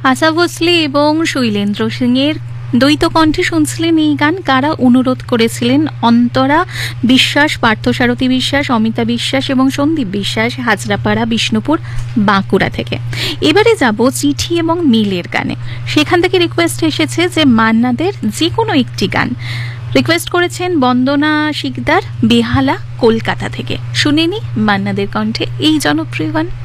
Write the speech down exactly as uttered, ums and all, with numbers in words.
আশা ভোসলে এবং শৈলেন্দ্র সিং এর দ্বৈত কণ্ঠে শুনছিলেন এই গান। কারা অনুরোধ করেছিলেন? অন্তরা বিশ্বাস, পার্থসারথী বিশ্বাস, অমিতা বিশ্বাস এবং সন্দীপ বিশ্বাস, হাজরাপাড়া, বিষ্ণুপুর, বাঁকুড়া থেকে। এবারে যাব চিঠি এবং মিলের গানে। সেখান থেকে রিকোয়েস্ট এসেছে যে মান্নাদের যে কোনো একটি গান। রিকোয়েস্ট করেছেন বন্দনা শিকদার, বেহালা, কলকাতা থেকে। শুনে নি মান্নাদের কণ্ঠে এই জনপ্রিয় গান।